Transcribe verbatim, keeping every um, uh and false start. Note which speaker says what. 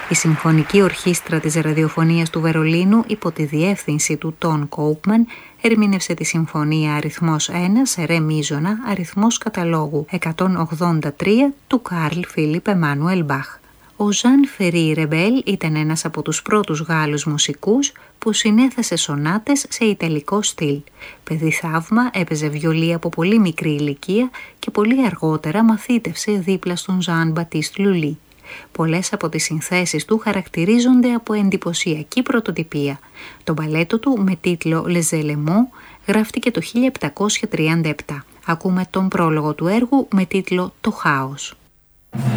Speaker 1: Η Συμφωνική Ορχήστρα της Ραδιοφωνίας του Βερολίνου, υπό τη διεύθυνση του Τον Κόουπμαν, ερμήνευσε τη συμφωνία αριθμός ένα σε ρε μείζωνα, αριθμός καταλόγου εκατόν ογδόντα τρία του Καρλ Φίλιπ Εμμάνουελ Μπαχ. Ο Ζαν Φερί Ρεμπέλ ήταν ένας από τους πρώτους Γάλλους μουσικούς που συνέθεσε σονάτες σε ιταλικό στυλ. Παιδί θαύμα, έπαιζε βιολί από πολύ μικρή ηλικία και πολύ αργότερα μαθήτευσε δίπλα στον Ζαν Μπατίστ Λουλί. Πολλές από τις συνθέσεις του χαρακτηρίζονται από εντυπωσιακή πρωτοτυπία. Το μπαλέτο του με τίτλο «Les Éléments» γράφτηκε το χίλια επτακόσια τριάντα επτά. Ακούμε τον πρόλογο του έργου με τίτλο «Το χάος».